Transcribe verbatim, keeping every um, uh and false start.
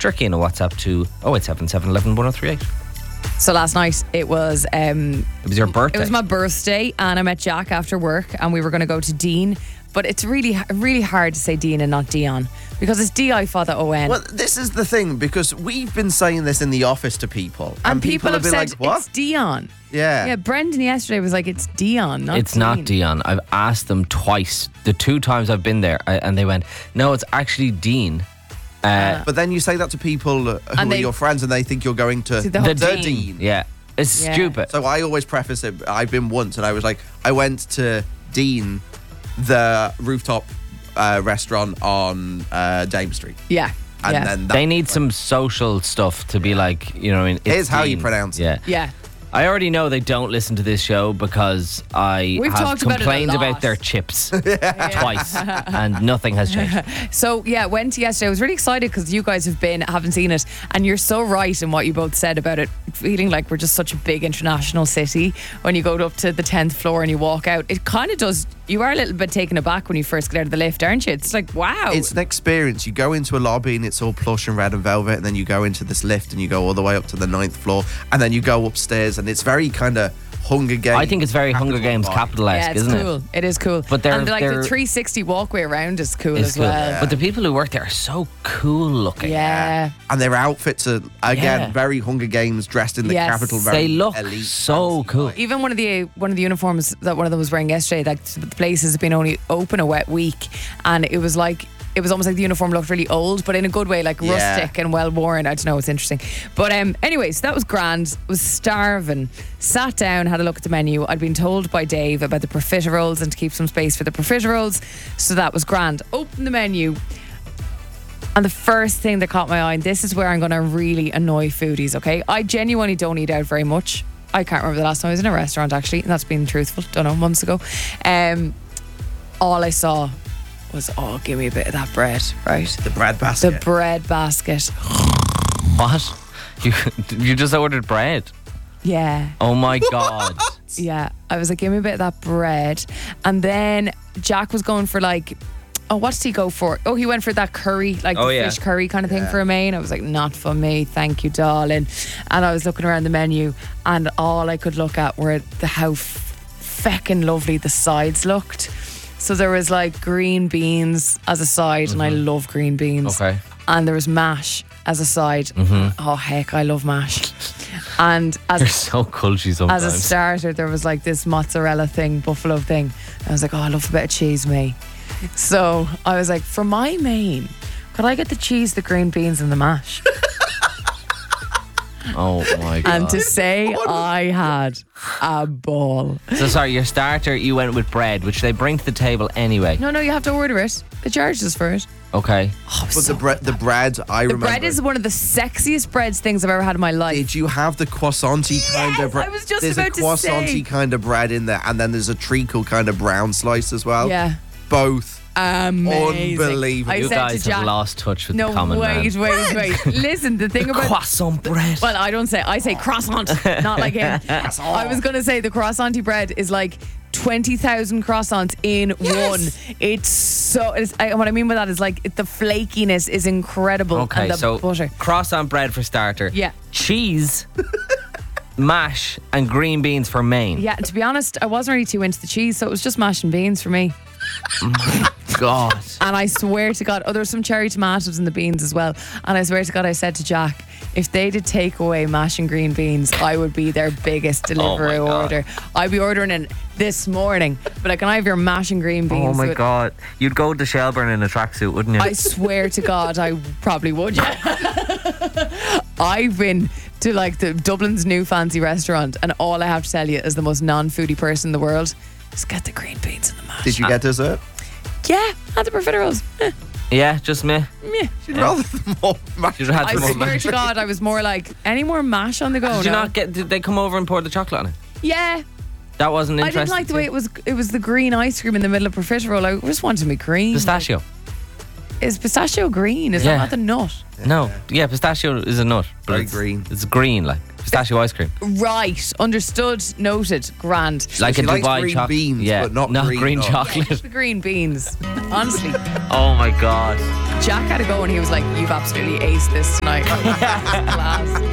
jerky in a WhatsApp to oh eight seven seven, eleven, one oh three eight. So last night it was um, It was your birthday. it was my birthday, and I met Jack after work, and we were going to go to Dean. But it's really, really hard to say Dean and not Dion because it's D I Father O N. Well, this is the thing, because we've been saying this in the office to people, and, people, have been said like, "What?" it's Dion. Yeah. Yeah, Brendan yesterday was like, it's Dion, not It's Dean. not Dion. I've asked them twice. The two times I've been there, I, and they went, no, it's actually Dean. Uh, But then you say that to people uh, who And are they- your friends, and they think you're going to To the the whole Dean. Dean. Yeah. It's Yeah. stupid. So I always preface it. I've been once, and I was like, I went to Dean, the rooftop uh, restaurant on uh, Dame Street, Yeah. and yeah. then that, They need some social stuff to be like, you know, what I mean, it's Here's how you Dean. pronounce it. Yeah. Yeah. I already know they don't listen to this show because I We've have talked about it a complained lot. about their chips twice, and nothing has changed. So yeah, went yesterday. I was really excited because you guys have been, haven't seen it, and you're so right in what you both said about it. Feeling like we're just such a big international city. When you go up to the tenth floor and you walk out, it kind of does. You are a little bit taken aback when you first get out of the lift, aren't you? It's like, wow. It's an experience. You go into a lobby and it's all plush and red and velvet, and then you go into this lift and you go all the way up to the ninth floor, and then you go upstairs, and it's very kind of Hunger Games. I think it's very Hunger Games vibe. capital-esque, yeah, it's isn't cool. it? It is cool. But they're- and like they're- the three sixty walkway around is cool It's as cool. well. But the people who work there are so cool looking. Yeah. And their outfits are, again, Yeah. very Hunger Games, dressed in the Yes. capital. Very They look elite, so fancy cool. vibe. Even one of the one of the uniforms that one of them was wearing yesterday, like the place has been only open a wet week, and it was like it was almost like the uniform looked really old, but in a good way, like Yeah. rustic and well worn. I don't know, it's interesting. But um, anyways, that was grand. Was starving. Sat down, had a look at the menu. I'd been told by Dave about the profiteroles and to keep some space for the profiteroles, so that was grand. Opened the menu. And the first thing that caught my eye, and this is where I'm going to really annoy foodies, okay? I genuinely don't eat out very much. I can't remember the last time I was in a restaurant, actually, and that's being truthful. Don't know, months ago. Um, all I saw was, oh, give me a bit of that bread, right? The bread The basket. bread basket. What? You, you just ordered bread? Yeah. Oh my God. Yeah. I was like, give me a bit of that bread. And then Jack was going for like, oh, what did he go for? Oh, he went for that curry, like Oh, the yeah. fish curry kind of thing for a main. I was like, not for me, thank you, darling. And I was looking around the menu, and all I could look at were the how f- feckin' lovely the sides looked. So there was like green beans as a side, and I love green beans. Okay. And there was mash as a side. Oh heck, I love mash. And as You're so culty sometimes. as a starter, there was like this mozzarella thing, buffalo thing. I was like, oh, I love a bit of cheese, me. So I was like, for my main, could I get the cheese, the green beans, and the mash? Oh my God. And to say I had a ball. So sorry, your starter, you went with bread, which they bring to the table anyway. No, no, you have to order it. They charge us for it. Okay. Oh, But the, bre- the bread, I the remember. bread is one of the sexiest breads things I've ever had in my life. Did you have the croissanty kind of bread? I was just There's about a to croissanty say. kind of bread in there, and then there's a treacle kind of brown slice as well. Yeah. Both. Amazing. Unbelievable. I You said guys to Jack, have lost touch with no, the common wait, man. wait, wait. Listen, the thing about Croissant bread. Well, I don't say. I say croissant, not like him. I was going to say the croissanty bread is like twenty thousand croissants in one. It's so. It's, I, what I mean by that is like it, the flakiness is incredible. Okay, and the so butter. croissant bread for starter. Yeah. Cheese, mash, and green beans for main. Yeah, to be honest, I wasn't really too into the cheese, so it was just mash and beans for me. God. And I swear to God, oh, there were some cherry tomatoes in the beans as well. And I swear to God, I said to Jack, if they did take away mash and green beans, I would be their biggest delivery Oh my God. order. I'd be ordering it this morning. But like, can I have your mash and green beans? Oh my with- God. You'd go to Shelburne in a tracksuit, wouldn't you? I swear to God, I probably would. Yeah. I've been to like the Dublin's new fancy restaurant, and all I have to tell you as the most non-foodie person in the world is get the green beans and the mash. Did you get dessert? Yeah, had the profiteroles. Eh, yeah, just me. meh. You'd rather than more mash. You'd have I to more swear mash. to God, I was more like, any more mash on the go? Did you no? not get? Did they come over and pour the chocolate on it? Yeah. That wasn't I interesting. didn't like the to way you? it was. It was the green ice cream in the middle of profiterole. I just wanted me green. Pistachio. Is pistachio green? Is Yeah. that not the nut? No, yeah, pistachio is a nut, but Very it's green. It's green, like. pistachio ice cream. Right, understood, noted, grand. Like she a likes Dubai green chocolate. beans, yeah, but not green green nuts. chocolate. The green beans. Honestly, Oh my God. Jack had to go and he was like, "You've absolutely aced this tonight." Class.